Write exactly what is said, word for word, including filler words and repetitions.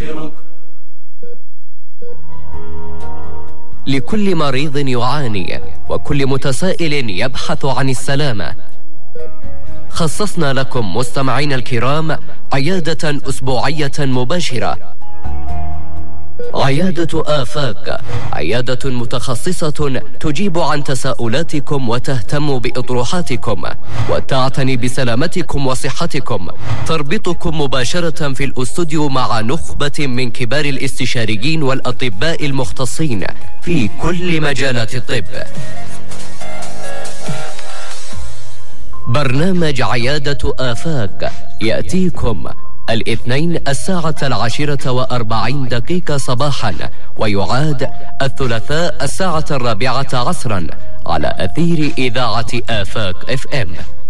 نذكرك. لكل مريض يعاني وكل متسائل يبحث عن السلامة، خصصنا لكم مستمعين الكرام عيادة أسبوعية مباشرة. عيادة آفاق، عيادة متخصصة تجيب عن تساؤلاتكم وتهتم بإطروحاتكم وتعتني بسلامتكم وصحتكم. تربطكم مباشرة في الأستوديو مع نخبة من كبار الاستشاريين والأطباء المختصين في كل مجالات الطب. برنامج عيادة آفاق يأتيكم الاثنين الساعة العاشرة وأربعين دقيقة صباحا، ويعاد الثلاثاء الساعة الرابعة عصرا على أثير إذاعة آفاق اف ام.